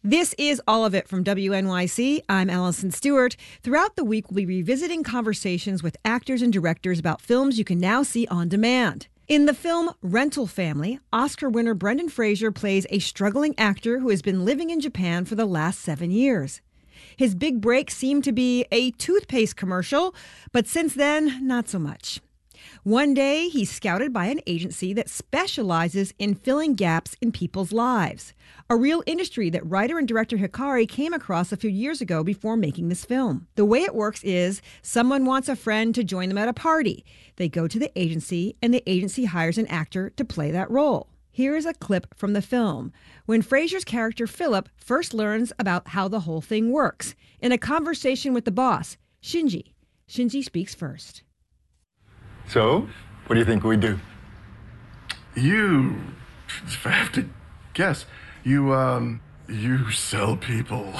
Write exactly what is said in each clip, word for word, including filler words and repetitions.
This is All of It from W N Y C. I'm Allison Stewart. Throughout the week, we'll be revisiting conversations with actors and directors about films you can now see on demand. In the film Rental Family, Oscar winner Brendan Fraser plays a struggling actor who has been living in Japan for the last seven years. His big break seemed to be a toothpaste commercial, but since then, not so much. One day, he's scouted by an agency that specializes in filling gaps in people's lives, a real industry that writer and director Hikari came across a few years ago before making this film. The way it works is someone wants a friend to join them at a party. They go to the agency, and the agency hires an actor to play that role. Here is a clip from the film, when Fraser's character Philip first learns about how the whole thing works. In a conversation with the boss, Shinji. Shinji speaks first. So, what do you think we do? You, if I have to guess, you, um, you sell people.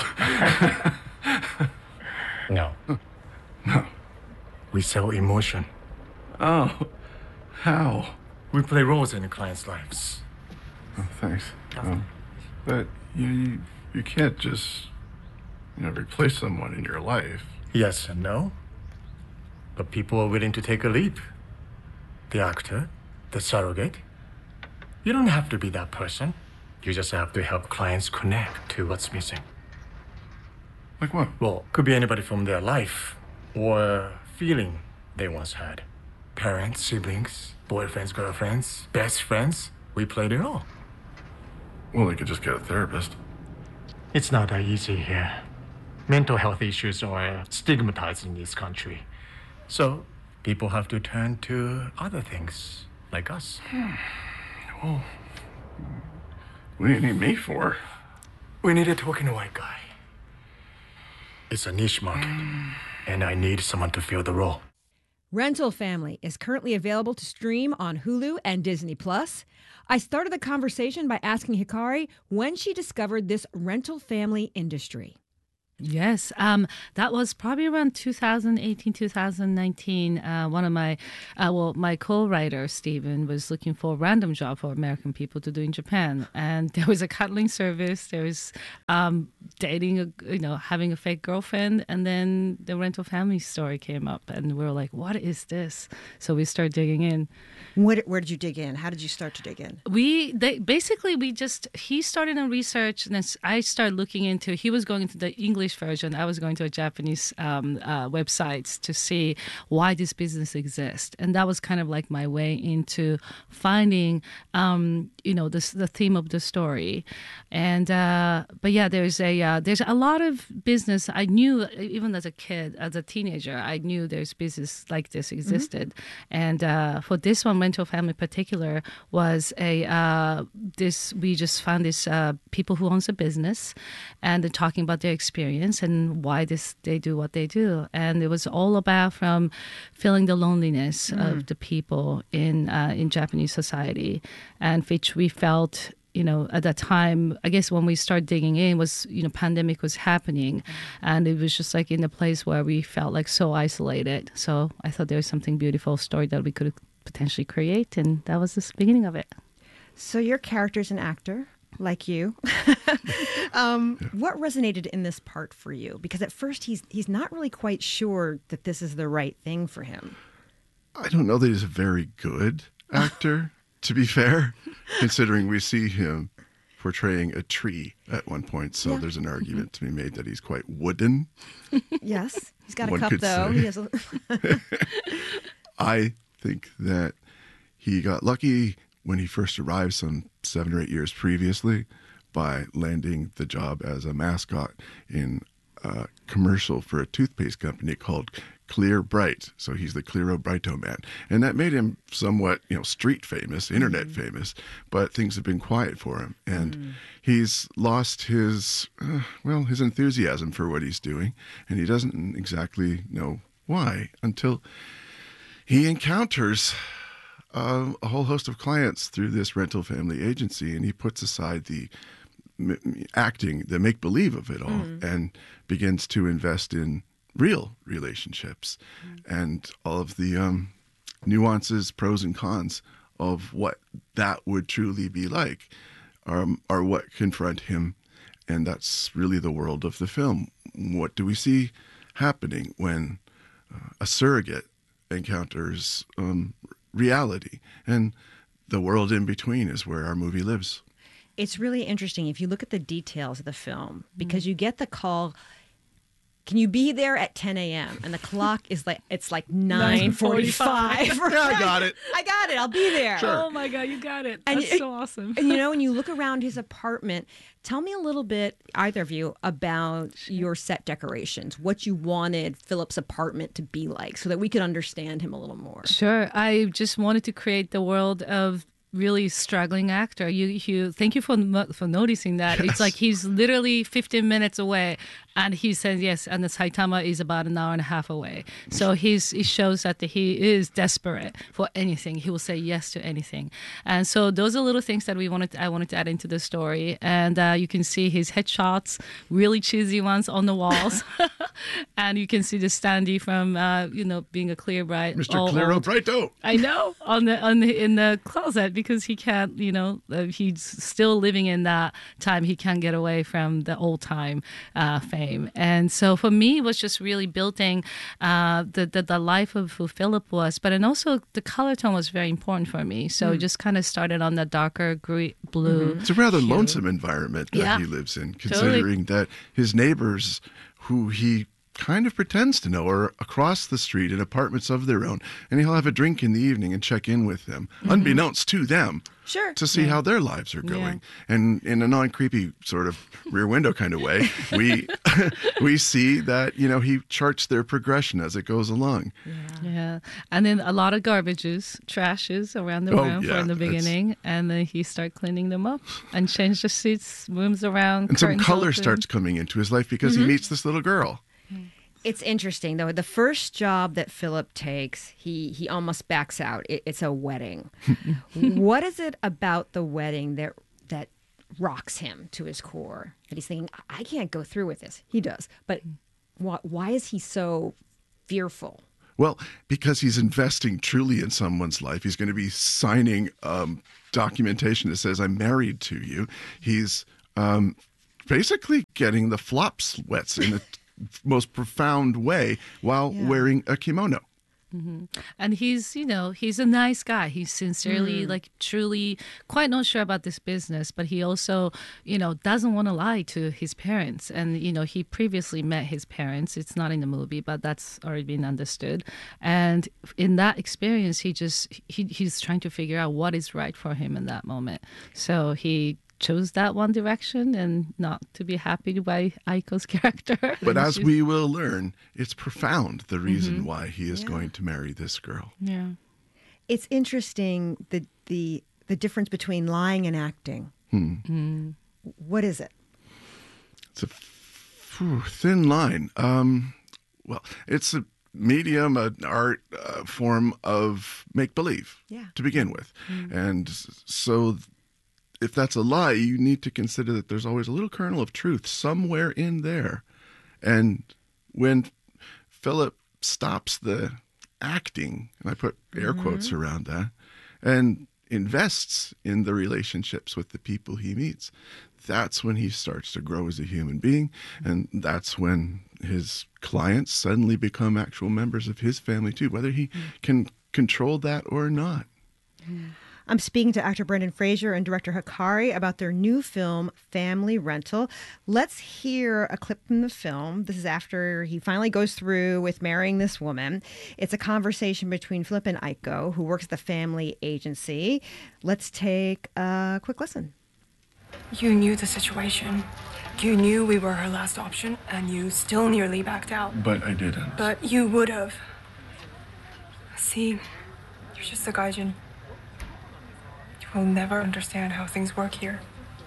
No. No. We sell emotion. Oh, how? We play roles in the clients' lives. Oh, thanks. Um, but you, you can't just, you know, replace someone in your life. Yes and no. But people are willing to take a leap. The actor, the surrogate. You don't have to be that person. You just have to help clients connect to what's missing. Like what? Well, could be anybody from their life or feeling they once had. Parents, siblings, boyfriends, girlfriends, best friends. We played it all. Well, they could just get a therapist. It's not that easy here. Mental health issues are stigmatized in this country. So, people have to turn to other things, like us. Well, what do you need me for? We need a talking white guy. It's a niche market, and I need someone to fill the role. Rental Family is currently available to stream on Hulu and Disney Plus. I started the conversation by asking Hikari when she discovered this rental family industry. Yes, um, that was probably around two thousand eighteen, two thousand nineteen. Uh, one of my, uh, well, my co-writer, Stephen, was looking for a random job for American people to do in Japan. And there was a cuddling service, there was um, dating, a, you know, having a fake girlfriend. And then the rental family story came up. And we were like, what is this? So we started digging in. What, where did you dig in? How did you start to dig in? We, they, basically, we just, he started on research. And then I started looking into, he was going into the English version. I was going to a Japanese um, uh, websites to see why this business exists, and that was kind of like my way into finding, um, you know, this, the theme of the story. And uh, but yeah, there's a uh, there's a lot of business. I knew even as a kid, as a teenager, I knew there's business like this existed. Mm-hmm. And uh, for this one, Rental Family in particular, was a uh, this we just found this uh, people who owns a business, and they're talking about their experience and why this they do what they do. And it was all about from feeling the loneliness mm. of the people in uh, in Japanese society, and which we felt, you know, at that time, I guess when we started digging in was, you know, pandemic was happening, and it was just like in a place where we felt like so isolated. So I thought there was something beautiful story that we could potentially create, and that was the beginning of it. So your character's an actor, like you. um, what resonated in this part for you? Because at first he's he's not really quite sure that this is the right thing for him. I don't know that he's a very good actor, to be fair, considering we see him portraying a tree at one point. So yeah. There's an argument to be made that he's quite wooden. Yes, he's got a one cup though. He has a... I think that he got lucky when he first arrived some seven or eight years previously by landing the job as a mascot in a commercial for a toothpaste company called Clear Bright. So he's the Clearo Brighto man. And that made him somewhat, you know, street famous, internet mm. famous, but things have been quiet for him. And mm. he's lost his, uh, well, his enthusiasm for what he's doing. And he doesn't exactly know why until he encounters Uh, a whole host of clients through this rental family agency, and he puts aside the m- acting, the make-believe of it all, mm. and begins to invest in real relationships mm. and all of the um, nuances, pros and cons of what that would truly be like um, are what confront him And that's really the world of the film. What do we see happening when uh, a surrogate encounters um, reality? And the world in between is where our movie lives. It's really interesting if you look at the details of the film, because you get the call, can you be there at ten a.m.? And the clock is like, it's like nine forty-five. Yeah, I got it. I got it. I'll be there. Sure. Oh my God, you got it. And That's you- so awesome. And you know, when you look around his apartment, tell me a little bit, either of you, about your set decorations, what you wanted Philip's apartment to be like so that we could understand him a little more. Sure. I just wanted to create the world of really struggling actor. You, you thank you for no- for noticing that. Yes. It's like he's literally fifteen minutes away, and he says yes, and the Saitama is about an hour and a half away. So he's it shows that he is desperate for anything. He will say yes to anything, and so those are little things that we wanted. I wanted to add into the story, and uh, you can see his headshots, really cheesy ones on the walls, and you can see the standee from uh, you know being a Clear Bright, Mister all Clearo old. Brighto. I know on the on the in the closet because he can't, you know, uh, he's still living in that time. He can't get away from the old time uh, fame, and so for me, it was just really building uh, the, the the life of who Philip was, but and also the color tone was very important for me. So it just kind of started on the darker gray, blue. It's a rather hue. lonesome environment that Yeah. he lives in, considering that his neighbors, who he kind of pretends to know, are across the street in apartments of their own, and he'll have a drink in the evening and check in with them, unbeknownst to them, Sure. to see how their lives are going. And in a non-creepy sort of rear window kind of way, we we see that, you know, he charts their progression as it goes along. Yeah, and then a lot of garbages, trashes around the Oh, room yeah, for in the that's- beginning, and then he start cleaning them up and change the seats, rooms around. And some curtains color open. starts coming into his life because he meets this little girl. It's interesting, though. The first job that Philip takes, he, he almost backs out. It, it's a wedding. What is it about the wedding that that rocks him to his core? That he's thinking, I can't go through with this. He does. But why, why is he so fearful? Well, because he's investing truly in someone's life. He's going to be signing um, documentation that says, I'm married to you. He's um, basically getting the flop sweats in the most profound way while Yeah. wearing a kimono. And he's, you know, he's a nice guy. He's sincerely, like, truly quite not sure about this business, but he also, you know, doesn't want to lie to his parents. And, you know, he previously met his parents. It's not in the movie, but that's already been understood. And in that experience, he just, he, he's trying to figure out what is right for him in that moment. So he chose that one direction and not to be happy by Aiko's character. But as She's- we will learn, it's profound the reason why he is Yeah. going to marry this girl. Yeah. It's interesting, the, the, the difference between lying and acting. What is it? It's a phew, thin line. Um, well, it's a medium, an art uh, form of make-believe Yeah. to begin with. And so if that's a lie, you need to consider that there's always a little kernel of truth somewhere in there. And when Philip stops the acting, and I put air quotes around that, and invests in the relationships with the people he meets, that's when he starts to grow as a human being. And that's when his clients suddenly become actual members of his family too, whether he can control that or not. I'm speaking to actor Brendan Fraser and director Hikari about their new film, Family Rental. Let's hear a clip from the film. This is after he finally goes through with marrying this woman. It's a conversation between Philip and Aiko, who works at the family agency. Let's take a quick listen. You knew the situation. You knew we were her last option, and you still nearly backed out. But I didn't. But you would have. See, you're just a gaijin. You will never understand how things work here.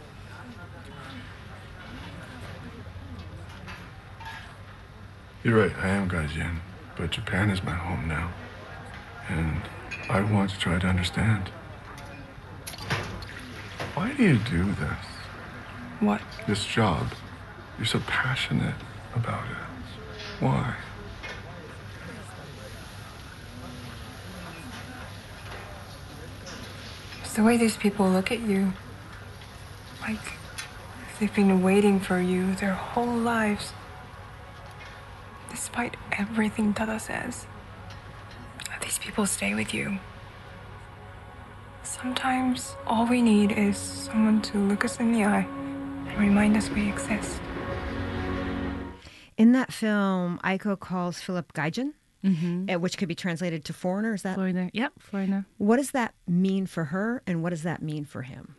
You're right, I am Gaijin, but Japan is my home now. And I want to try to understand. Why do you do this? What? This job? You're so passionate about it. Why? It's the way these people look at you. Like They've been waiting for you their whole lives. Despite everything Dada says, these people stay with you. Sometimes all we need is someone to look us in the eye and remind us we exist. In that film, Aiko calls Philip Gaijin, Mm-hmm. uh, which could be translated to foreigner. Is that Foreigner. Yep, foreigner. what does that mean for her, and what does that mean for him?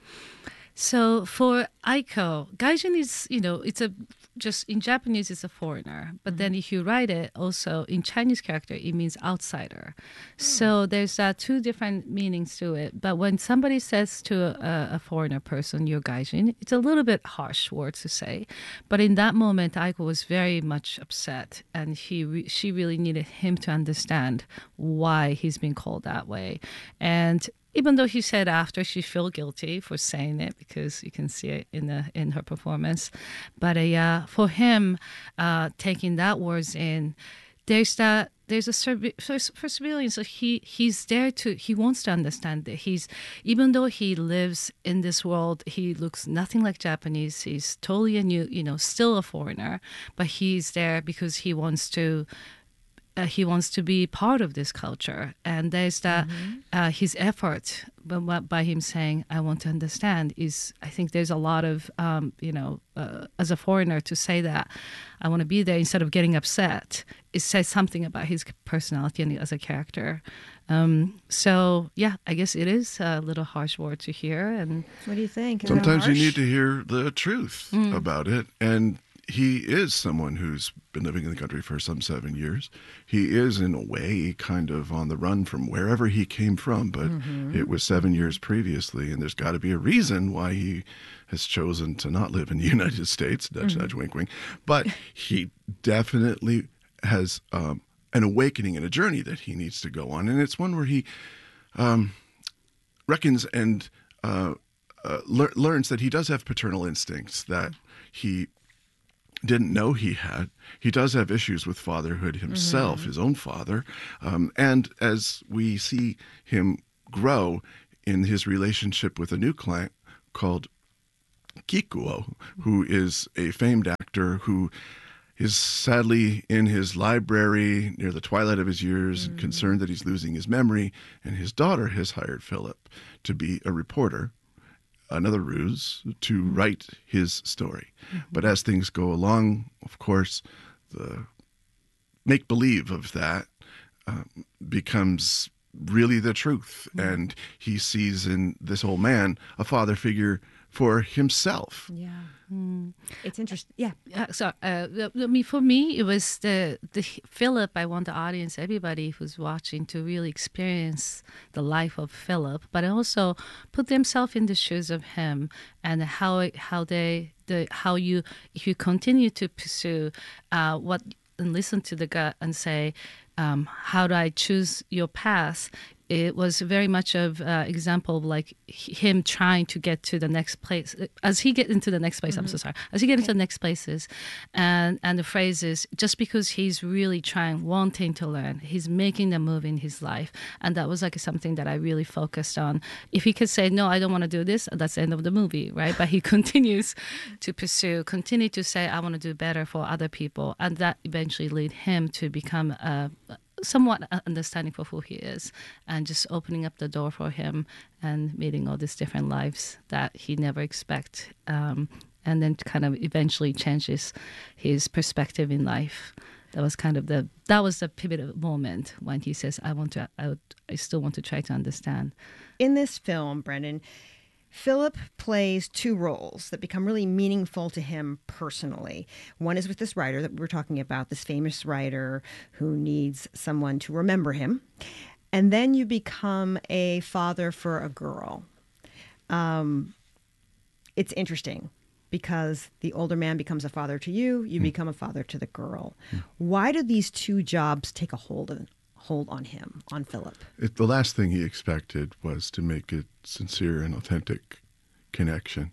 So for Aiko, Gaijin is, you know, it's a, just in Japanese, it's a foreigner. But then if you write it also in Chinese character, it means outsider. So there's uh, two different meanings to it. But when somebody says to a, a foreigner person, you're Gaijin, it's a little bit harsh word to say. But in that moment, Aiko was very much upset. And he re- she really needed him to understand why he's been called that way. And even though he said after she felt guilty for saying it, because you can see it in the in her performance, but uh, yeah, for him, uh, taking that words in, there's that there's a perseverance. So he he's there to he wants to understand that he's even though he lives in this world, he looks nothing like Japanese. He's totally a new, you know, still a foreigner, but he's there because he wants to. Uh, he wants to be part of this culture, and there's that mm-hmm. uh, his effort, but by him saying, "I want to understand," is I think there's a lot of um, you know, uh, as a foreigner to say that I want to be there instead of getting upset. It says something about his personality and as a character. Um, so yeah, I guess it is a little harsh word to hear. And what do you think? Is sometimes you need to hear the truth mm. about it, and. He is someone who's been living in the country for some seven years. He is, in a way, kind of on the run from wherever he came from, but mm-hmm. it was seven years previously, and there's got to be a reason why he has chosen to not live in the United States, nudge, mm-hmm. nudge, wink, wink. But he definitely has um, an awakening and a journey that he needs to go on, and it's one where he um, reckons and uh, uh, le- learns that he does have paternal instincts that he didn't know he had. He does have issues with fatherhood himself, mm-hmm. his own father. Um, and as we see him grow in his relationship with a new client called Kikuo, who is a famed actor who is sadly in his library near the twilight of his years, mm-hmm. concerned that he's losing his memory, and his daughter has hired Philip to be a reporter, another ruse, to write his story. Mm-hmm. But as things go along, of course, the make-believe of that um, becomes really the truth. Mm-hmm. And he sees in this old man a father figure for himself. Yeah. Mm. It's interesting. Yeah. Uh, so, uh, I mean, for me, it was the the Philip. I want the audience, everybody who's watching, to really experience the life of Philip, but also put themselves in the shoes of him, and how how they the how you if you continue to pursue uh, what and listen to the gut and say, um, how do I choose your path? It was very much of uh, example of like him trying to get to the next place. As he get into the next place, mm-hmm. I'm so sorry. As he get into the next places, and and the phrase is, just because he's really trying, wanting to learn, he's making the move in his life. And that was like something that I really focused on. If he could say, no, I don't want to do this, that's the end of the movie, right? But he continues to pursue, continue to say, I want to do better for other people. And that eventually led him to become a somewhat understanding for who he is, and just opening up the door for him and meeting all these different lives that he never expect, um, and then kind of eventually changes his perspective in life. That was kind of the that was the pivotal moment when he says, I want to I, would, I still want to try to understand. In this film, Brendan, Philip plays two roles that become really meaningful to him personally. One is with this writer that we were talking about, this famous writer who needs someone to remember him. And then you become a father for a girl. Um, it's interesting because the older man becomes a father to you, you mm. become a father to the girl. Mm. Why do these two jobs take a hold of hold on him, on Philip? It, the last thing he expected was to make a sincere and authentic connection.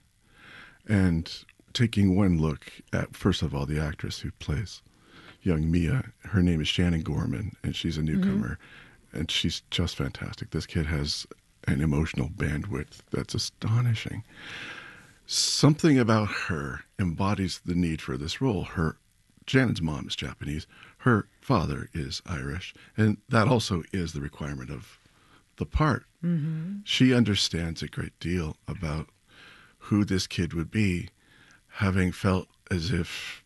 And taking one look at, first of all, the actress who plays young Mia, her name is Shannon Gorman, and she's a newcomer, mm-hmm. and she's just fantastic. This kid has an emotional bandwidth that's astonishing. something about her embodies the need for this role. Her Shannon's mom is Japanese. Her father is Irish. And that also is the requirement of the part. Mm-hmm. She understands a great deal about who this kid would be, having felt as if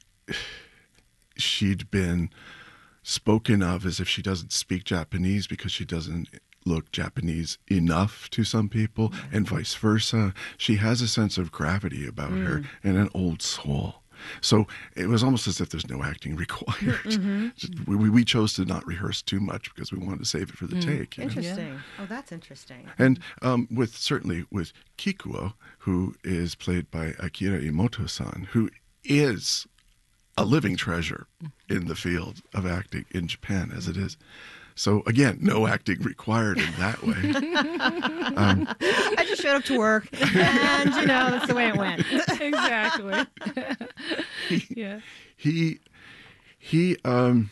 she'd been spoken of as if she doesn't speak Japanese because she doesn't look Japanese enough to some people, yeah. and vice versa. She has a sense of gravity about mm. her and an old soul. So it was almost as if there's no acting required. Mm-hmm. we, we chose to not rehearse too much because we wanted to save it for the mm. take. You interesting. Know? Oh, that's interesting. And um, with certainly with Kikuo, who is played by Akira Imoto-san, who is a living treasure in the field of acting in Japan as it is. So again, no acting required in that way. um, I just showed up to work, and you know that's the way it went. Exactly. he, yeah. He he um,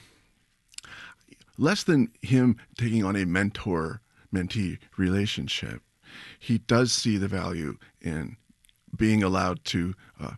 less than him taking on a mentor-mentee relationship, he does see the value in being allowed to uh,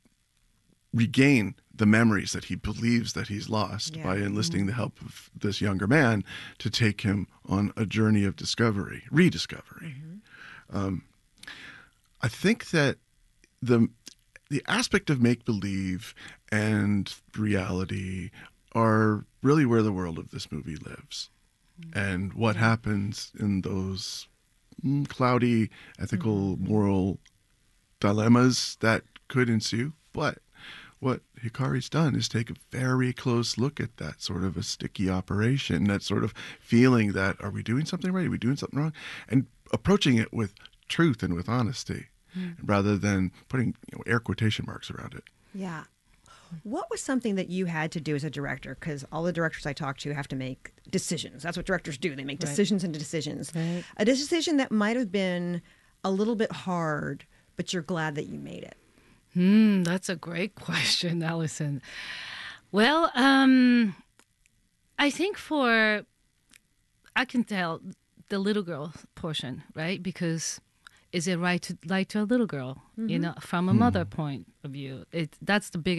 regain the memories that he believes that he's lost yeah. by enlisting mm-hmm. the help of this younger man to take him on a journey of discovery, rediscovery. Mm-hmm. Um, I think that the the aspect of make-believe and reality are really where the world of this movie lives. Mm-hmm. And what yeah. happens in those mm, cloudy ethical, mm-hmm. moral dilemmas that could ensue. But what Hikari's done is take a very close look at that sort of a sticky operation, that sort of feeling that, are we doing something right? Are we doing something wrong? And approaching it with truth and with honesty, mm. rather than putting, you know, air quotation marks around it. Yeah. What was something that you had to do as a director? Because all the directors I talk to have to make decisions. That's what directors do. They make decisions right. into decisions. Right. A decision that might have been a little bit hard, but you're glad that you made it. Hmm, that's a great question, Allison. Well, um, I think for, I can tell the little girl portion, right? Because is it right to lie to a little girl, mm-hmm. you know, from a mother mm. point of view? It, that's the biggest